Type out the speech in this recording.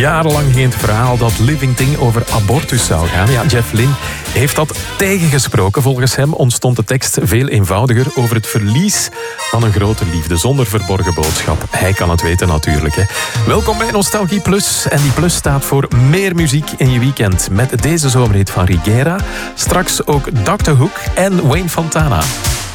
Jarenlang ging het verhaal dat Living Thing over abortus zou gaan. Ja, Jeff Lynne heeft dat tegengesproken. Volgens hem ontstond de tekst veel eenvoudiger over het verlies van een grote liefde, zonder verborgen boodschap. Hij kan het weten natuurlijk. Hè. Welkom bij Nostalgie Plus. En die plus staat voor meer muziek in je weekend. Met deze zomerhit van Rigera. Straks ook Dr. Hook en Wayne Fontana.